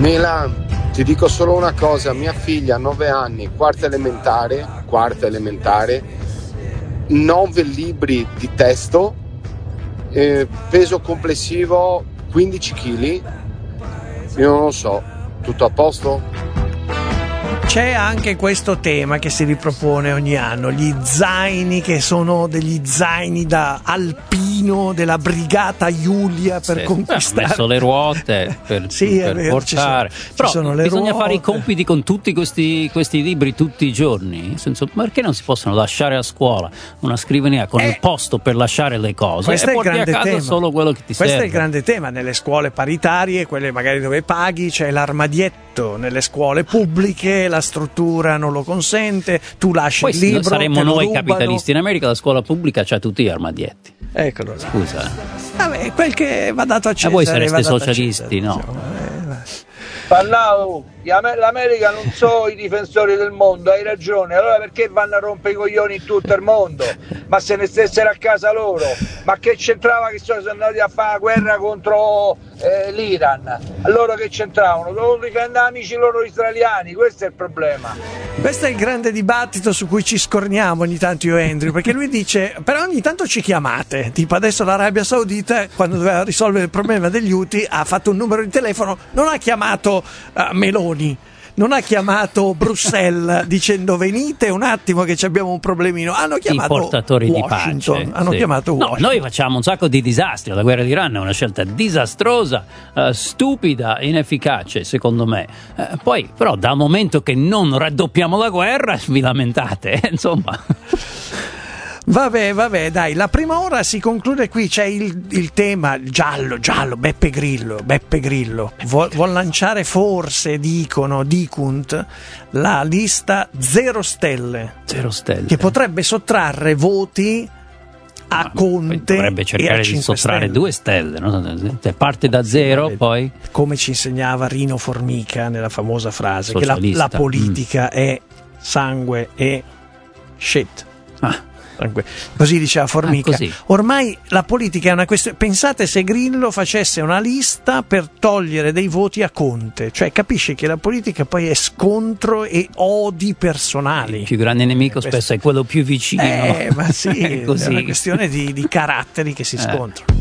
Milan, ti dico solo una cosa, mia figlia 9 anni, quarta elementare, 9 libri di testo, peso complessivo 15 kg, io non lo so, tutto a posto? C'è anche questo tema che si ripropone ogni anno, gli zaini che sono degli zaini da alpino della brigata Giulia per conquistare. Ho messo le ruote per portare. Però bisogna fare i compiti con tutti questi libri tutti i giorni. Nel senso, perché non si possono lasciare a scuola una scrivania con il posto per lasciare le cose e porti a casa tema. Solo quello che ti serve? Questo è il grande tema. Nelle scuole paritarie, quelle magari dove paghi, c'è l'armadietto. Nelle scuole pubbliche la struttura non lo consente, tu lasci il libro, saremmo noi capitalisti. In America la scuola pubblica c'ha tutti gli armadietti. Eccolo là. Scusa. Vabbè, quel che va dato a Cesare. Ma voi sareste socialisti, no? Parlau, l'America non sono i difensori del mondo, hai ragione, allora perché vanno a rompere i coglioni in tutto il mondo? Ma se ne stessero a casa loro, ma che c'entrava che sono andati a fare la guerra contro l'Iran? Allora che c'entravano? Dovevano difendere amici loro israeliani, questo è il problema. Questo è il grande dibattito su cui ci scorniamo ogni tanto io e Andrew, perché lui dice, però ogni tanto ci chiamate, tipo adesso l'Arabia Saudita quando doveva risolvere il problema degli Houthi ha fatto un numero di telefono, non ha chiamato Meloni, non ha chiamato Bruxelles dicendo venite un attimo che abbiamo un problemino, hanno chiamato i portatori Washington, di pace, hanno chiamato Washington. Noi facciamo un sacco di disastri, la guerra d'Iran è una scelta disastrosa, stupida, inefficace secondo me, poi però dal momento che non raddoppiamo la guerra vi lamentate, insomma. Vabbè, dai, la prima ora si conclude qui, c'è il tema giallo, Beppe Grillo vuol lanciare forse, dicunt, la lista 0 stelle, che potrebbe sottrarre voti a Conte, dovrebbe cercare di sottrarre 2 stelle, no? Parte da 0, poi come ci insegnava Rino Formica nella famosa frase socialista, che la politica è sangue e shit. Così diceva Formica. Ormai la politica è una questione. Pensate se Grillo facesse una lista per togliere dei voti a Conte, cioè capisce che la politica poi è scontro e odi personali. Il più grande nemico spesso è quello più vicino. Ma sì, è una questione di caratteri che si scontrano.